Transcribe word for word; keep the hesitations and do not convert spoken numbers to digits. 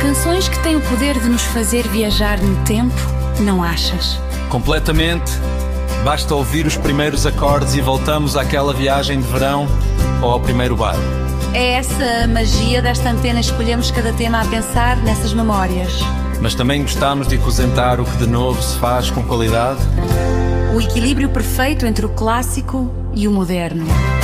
Canções que têm o poder de nos fazer viajar no tempo, não achas? Completamente. Basta ouvir os primeiros acordes e voltamos àquela viagem de verão ou ao primeiro bar. É essa a magia desta antena, escolhemos cada tema a pensar nessas memórias. Mas também gostamos de apresentar o que de novo se faz com qualidade. O equilíbrio perfeito entre o clássico e o moderno.